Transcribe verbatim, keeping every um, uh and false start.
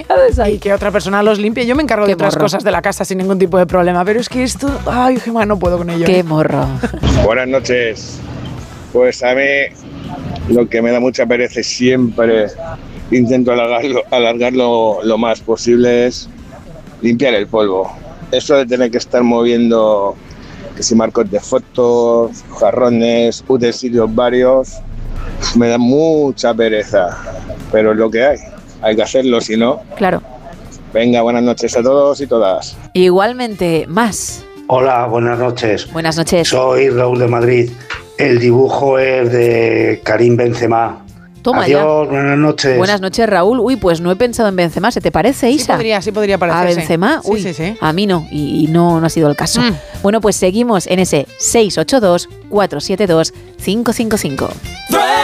¿sabes? Y que otra persona los limpie. Yo me encargo Qué de otras morro. cosas de la casa sin ningún tipo de problema, pero es que esto, ay, Gemma, no puedo con ello. Qué morro. Buenas noches. Pues a mí lo que me da mucha pereza y siempre intento alargarlo, alargarlo lo más posible es limpiar el polvo. Eso de tener que estar moviendo, que si marcos de fotos, jarrones, utensilios varios, me da mucha pereza. Pero es lo que hay, hay que hacerlo, si no. Claro. Venga, buenas noches a todos y todas. Igualmente, más. Hola, buenas noches. Buenas noches. Soy Raúl de Madrid. El dibujo es de Karim Benzema. Toma Adiós, ya. buenas noches. Buenas noches, Raúl. Uy, pues no he pensado en Benzema. ¿Se te parece, Sí Isa? podría, sí podría ¿A parecerse. Benzema? Sí, Uy, sí, sí. a mí no. Y, y no, no ha sido el caso. Mm. Bueno, pues seguimos en ese seis ocho dos, cuatro siete dos, cinco cinco cinco.